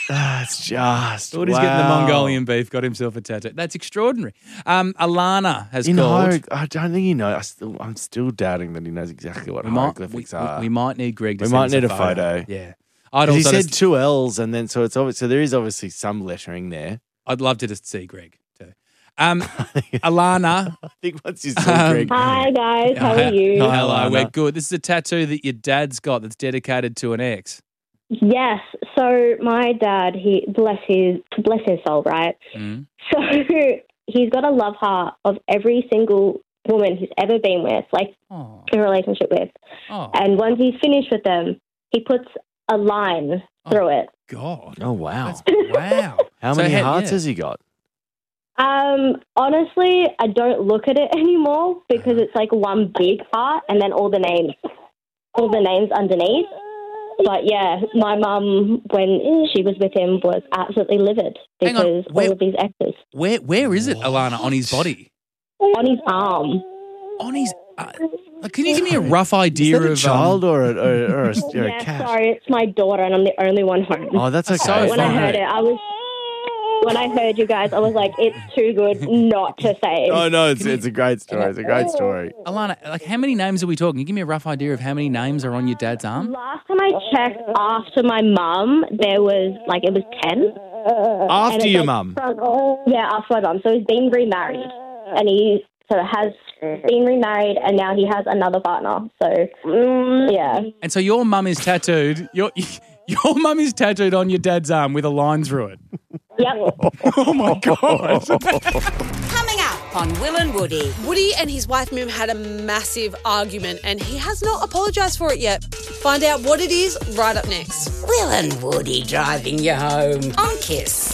That's just Thought he's getting the Mongolian beef, got himself a tattoo. That's extraordinary. Alana has called. I don't think he knows. I'm still doubting that he knows exactly what hieroglyphics are. We might need Greg to We send might us need a photo. Yeah. He said two L's, and then so it's obvious. So there is obviously some lettering there. I'd love to just see Greg too. Alana. I think once you saw Greg. Hi guys, how are you? Hi, Hello, Alana. we're good. This is a tattoo that your dad's got that's dedicated to an ex. Yes. So my dad, he bless his soul, right? Mm. So he's got a love heart of every single woman he's ever been with, like Oh. in a relationship with. Oh, And once he's finished with them, he puts a line through it. God. Oh wow! Wow. How So many hearts yeah. has he got? Honestly, I don't look at it anymore because it's like one big heart and then all the names underneath. But yeah, my mum, when she was with him, was absolutely livid Hang on, because all of these exes Where is it, Alana, on his body? on his arm. On his. Can you give me a rough idea Is that a of child or a Yeah, cat? sorry, it's my daughter and I'm the only one home. Oh, that's okay. So when I heard it, when I heard you guys, I was like, it's too good not to say. Oh no, it's a great story. It's a great story. Alana, like how many names are we talking? Can you give me a rough idea of how many names are on your dad's arm? Last time I checked after my mum, there was it was 10. And After it's your like mum. Yeah, after my mum. So he's been remarried. And he has been remarried and now he has another partner. So, yeah. And so your mum is tattooed. Your mum is tattooed on your dad's arm with a line through it. Yep. Oh my God. Coming up on Will and Woody. Woody and his wife Mim had a massive argument and he has not apologised for it yet. Find out what it is right up next. Will and Woody driving you home on Kiss.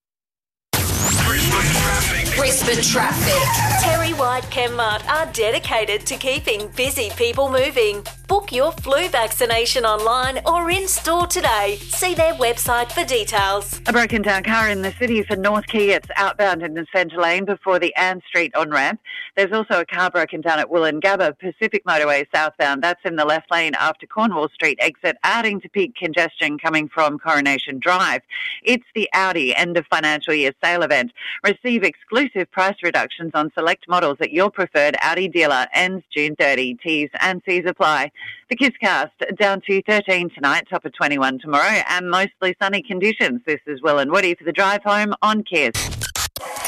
Brisbane Traffic. Terry White Chemmart are dedicated to keeping busy people moving. Book your flu vaccination online or in store today. See their website for details. A broken down car in the city for North Quay. It's outbound in the centre lane before the Ann Street on-ramp. There's also a car broken down at Wollongabba Pacific Motorway southbound. That's in the left lane after Cornwall Street exit, adding to peak congestion coming from Coronation Drive. It's the Audi end of financial year sale event. Receive exclusive price reductions on select models at your preferred Audi dealer. Ends June 30. T's and C's apply. The Kisscast down to 13 tonight, top of 21 tomorrow, and mostly sunny conditions. This is Will and Woody for the drive home on Kiss.